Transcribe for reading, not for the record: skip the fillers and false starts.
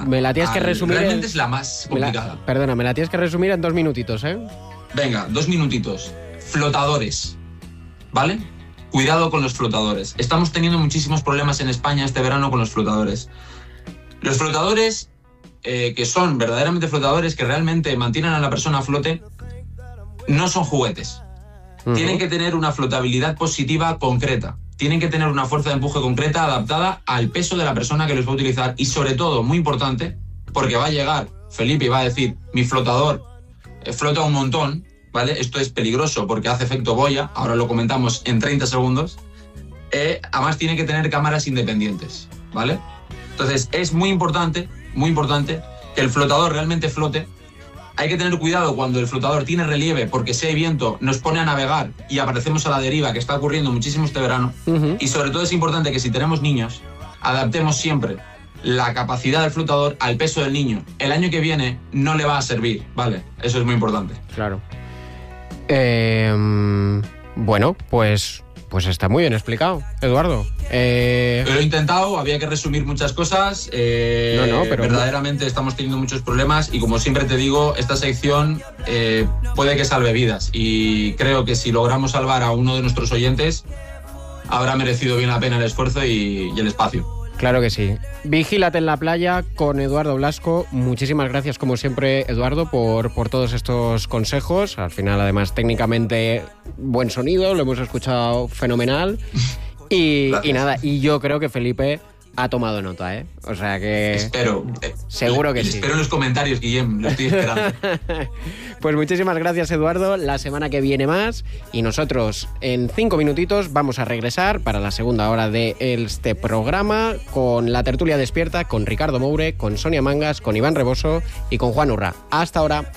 Me la tienes que resumir. Realmente es la más complicada. Perdona, me la tienes que resumir en 2 minutitos, ¿eh? Venga, 2 minutitos. Flotadores, ¿vale? Cuidado con los flotadores. Estamos teniendo muchísimos problemas en España este verano con los flotadores. Los flotadores, que son verdaderamente flotadores, que realmente mantienen a la persona a flote, no son juguetes. Tienen que tener una flotabilidad positiva concreta. Tienen que tener una fuerza de empuje concreta adaptada al peso de la persona que los va a utilizar. Y sobre todo, muy importante, porque va a llegar Felipe y va a decir, mi flotador flota un montón, ¿vale? Esto es peligroso porque hace efecto boya, ahora lo comentamos en 30 segundos. Además tiene que tener cámaras independientes, ¿vale? Entonces es muy importante que el flotador realmente flote. Hay que tener cuidado cuando el flotador tiene relieve, porque si hay viento nos pone a navegar y aparecemos a la deriva, que está ocurriendo muchísimo este verano. Y sobre todo es importante que si tenemos niños, adaptemos siempre la capacidad del flotador al peso del niño. El año que viene no le va a servir, ¿vale? Eso es muy importante. Claro. Bueno, pues está muy bien explicado, Eduardo. Lo he intentado, había que resumir muchas cosas. Pero verdaderamente estamos teniendo muchos problemas y como siempre te digo, esta sección puede que salve vidas y creo que si logramos salvar a uno de nuestros oyentes habrá merecido bien la pena el esfuerzo y el espacio. Claro que sí. Vigílate en la playa con Eduardo Blasco. Muchísimas gracias, como siempre, Eduardo, por todos estos consejos. Al final, además, técnicamente, buen sonido, lo hemos escuchado fenomenal. Y nada, y yo creo que Felipe ha tomado nota, ¿eh? O sea que... Espero. Seguro que sí. Espero en los comentarios, Guillem, lo estoy esperando. Pues muchísimas gracias, Eduardo. La semana que viene más. Y nosotros, en 5 minutitos, vamos a regresar para la segunda hora de este programa con la tertulia despierta, con Ricardo Moure, con Sonia Mangas, con Iván Reboso y con Juan Urra. Hasta ahora.